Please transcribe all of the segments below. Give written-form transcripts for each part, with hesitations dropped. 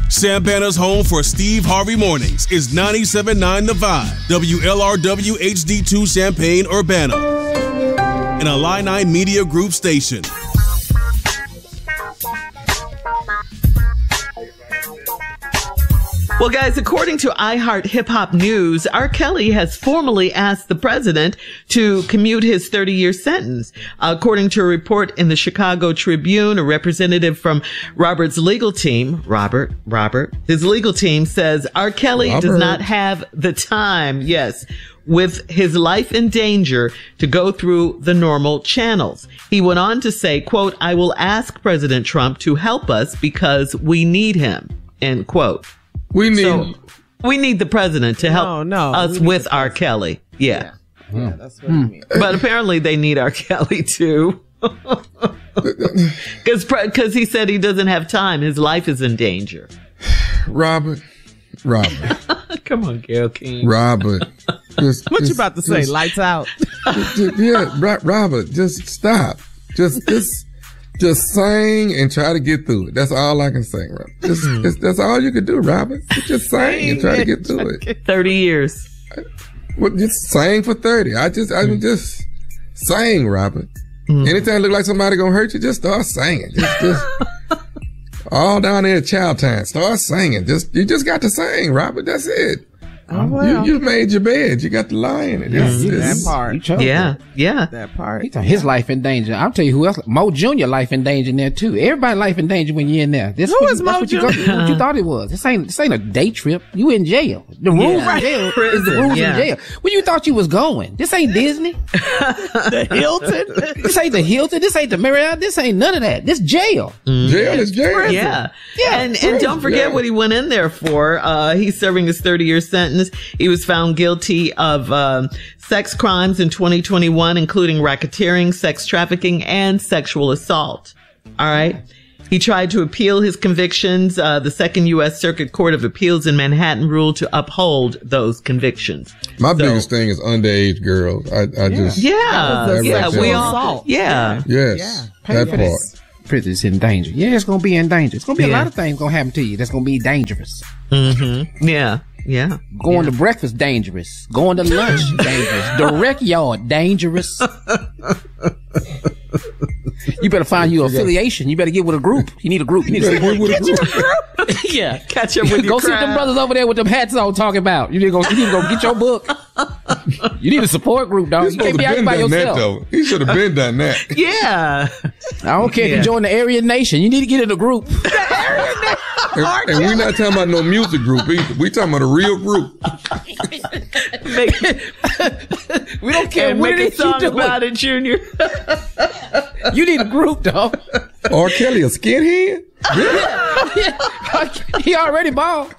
Santana's home for Steve Harvey Mornings is 97.9 The Vibe, WLRW HD2 Champaign, Urbana, an Illini Media Group station. Well, guys, according to iHeart Hip Hop News, R. Kelly has formally asked the president to commute his 30-year sentence. According to a report in the Chicago Tribune, a representative from Robert's legal team, his legal team says R. Kelly does not have the time, with his life in danger to go through the normal channels. He went on to say, quote, "I will ask President Trump to help us because we need him," end quote. We need the president to help us with R. Kelly. Yeah, that's what I mean. But apparently they need R. Kelly too. Because he said he doesn't have time. His life is in danger. Robert. Come on, Gayle King. Robert. What you about to say? Lights out. Robert, just stop. Just sing and try to get through it. That's all I can say, Robert. That's all you can do, Robert. Just sing and try to get through it. 30 years. Well, just sing for 30. I mean, just sing, Robert. Anytime it look like somebody gonna hurt you, just start singing. Just all down there at Child Time. Start singing. You just got to sing, Robert. That's it. Oh, well. You made your bed. You got to lie in it. That part. That part. His life in danger. I'll tell you who else. Mo Jr. life in danger in there too. Everybody life in danger when you're in there. Who is Mo Jr.? What you thought it was. This ain't a day trip. You in jail. The rules in jail is the rules in jail. Where you thought you was going? This ain't Disney. The Hilton. This ain't the Hilton. This ain't the Marriott. This ain't none of that. This jail. Jail is jail. Yeah. And don't forget what he went in there for. He's serving his 30-year sentence. He was found guilty of sex crimes in 2021, including racketeering, sex trafficking, and sexual assault. All right. He tried to appeal his convictions. The Second U.S. Circuit Court of Appeals in Manhattan ruled to uphold those convictions. My biggest thing is underage girls. We all. Yeah. Yes. That part. Prison's in danger. Yeah, it's gonna be in danger. It's gonna be a lot of things gonna happen to you that's gonna be dangerous. Yeah. Going to breakfast, dangerous. Going to lunch, dangerous. Direct yard, dangerous. You better find you affiliation. You better get with a group. You need a group. You need to get with a group. Yeah, catch up with your Go see them brothers over there with them hats on talking about. You need to go get your book. You need a support group, dog. You can't be out by yourself. He should have been done that. Yeah. I don't care if you join the Aryan Nation. You need to get in a group. And we're not talking about no music group either. We talking about a real group. We don't care what it is you do about it, Junior. You need a group, dog. R. Kelly a skinhead? He already bald.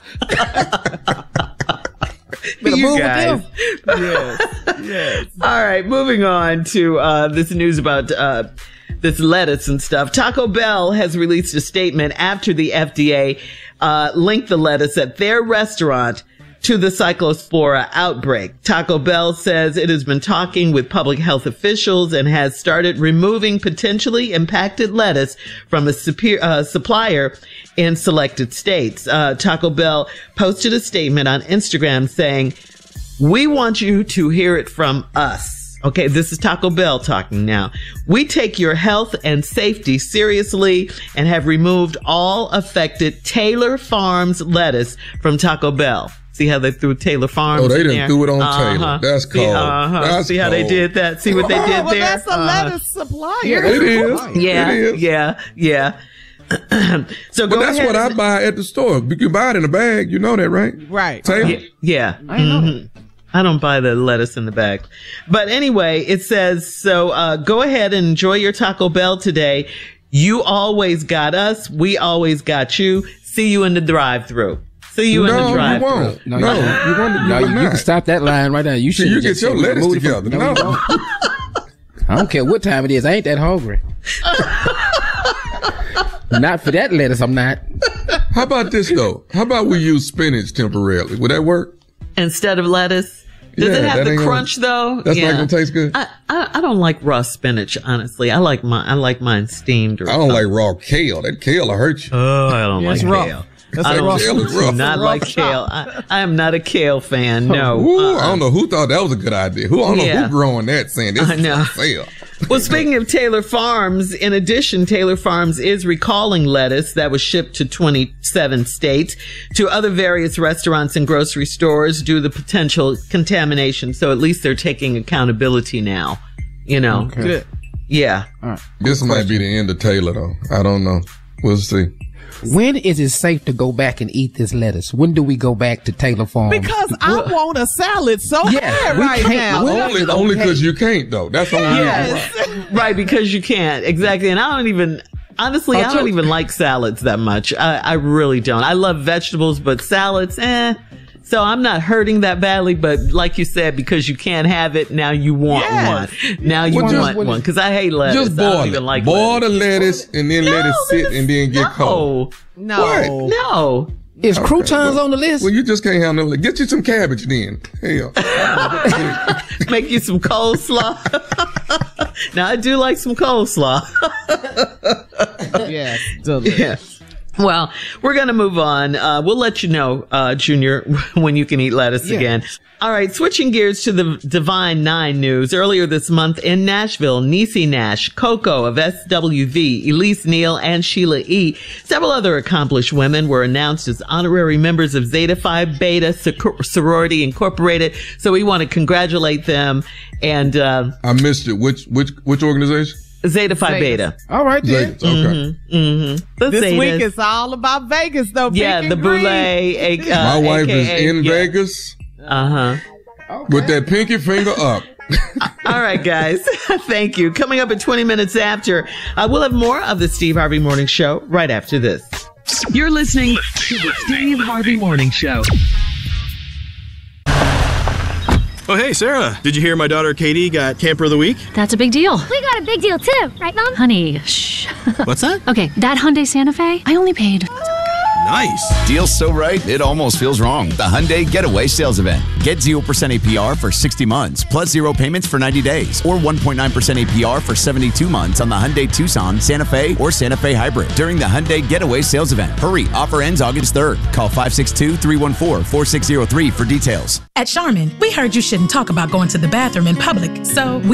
You guys. Yes. All right, moving on to this news about this lettuce and stuff. Taco Bell has released a statement after the FDA linked the lettuce at their restaurant to the Cyclospora outbreak. Taco Bell says it has been talking with public health officials and has started removing potentially impacted lettuce from a supplier in selected states. Taco Bell posted a statement on Instagram saying, "We want you to hear it from us." Okay, this is Taco Bell talking now. "We take your health and safety seriously and have removed all affected Taylor Farms lettuce from Taco Bell." See how they threw Taylor Farms? Oh, they didn't there? threw it on Taylor. That's cold. That's See how cold. they did that? See what they did there? That's a lettuce supplier. It is. Yeah. So but that's what I buy at the store. You can buy it in a bag. You know that, right? Right. Taylor? Yeah. I don't buy the lettuce in the bag. But anyway, it says, so go ahead and enjoy your Taco Bell today. You always got us. We always got you. See you in the drive-thru. See you in the drive-thru. You won't. You can stop that line right there. You should get your lettuce together. No. I don't care what time it is. I ain't that hungry. Not for that lettuce, I'm not. How about this, though? How about we use spinach temporarily? Would that work? Instead of lettuce? Does it have the crunch though? That's not gonna taste good. I don't like raw spinach, honestly. I like mine steamed. I don't like raw kale. That kale will hurt you. Oh, I don't like kale. I do not like kale. I am not a kale fan. No. I don't know who thought that was a good idea. I don't know who growing that saying this is for sale. Well, speaking of Taylor Farms, in addition, Taylor Farms is recalling lettuce that was shipped to 27 states to other various restaurants and grocery stores due to the potential contamination. So at least they're taking accountability now. You know. Okay. Good. Yeah. Right. This might be the end of Taylor, though. I don't know. We'll see. When is it safe to go back and eat this lettuce? When do we go back to Taylor Farms? Because I want a salad so bad right now. Only because you can't, though. That's the only reason. Right, because you can't. Exactly. And I don't even like salads that much. I really don't. I love vegetables, but salads, So I'm not hurting that badly, but like you said, because you can't have it, now you want one. Now you want one, because I hate lettuce. Just boil I don't even like boil the lettuce and then let it sit and then get cold. No. Is croutons on the list? Well, you just can't have no. Get you some cabbage then. Hell. Make you some coleslaw. Now, I do like some coleslaw. Yes. Delicious. Well, we're going to move on. We'll let you know, Junior, when you can eat lettuce again. All right, switching gears to the Divine Nine news. Earlier this month in Nashville, Niecy Nash, Coco of SWV, Elise Neal, and Sheila E. Several other accomplished women were announced as honorary members of Zeta Phi Beta Sorority Incorporated. So we want to congratulate them. And I missed it. Which organization? Zeta Phi Beta. All right, then. Okay. This Zetas. Week is all about Vegas, though. Yeah, the Boule. My wife is in Vegas. With that pinky finger up. All right, guys. Thank you. Coming up at 20 minutes after, we'll have more of the Steve Harvey Morning Show right after this. You're listening to the Steve Harvey Morning Show. Oh, hey, Sarah. Did you hear my daughter Katie got Camper of the Week? That's a big deal. We got a big deal, too. Right, Mom? Honey, shh. What's that? Okay, that Hyundai Santa Fe, I only paid... Nice. Deal's so right, it almost feels wrong. The Hyundai Getaway Sales Event. Get 0% APR for 60 months, plus 0 payments for 90 days, or 1.9% APR for 72 months on the Hyundai Tucson, Santa Fe, or Santa Fe Hybrid during the Hyundai Getaway Sales Event. Hurry, offer ends August 3rd. Call 562-314-4603 for details. At Charmin, we heard you shouldn't talk about going to the bathroom in public, so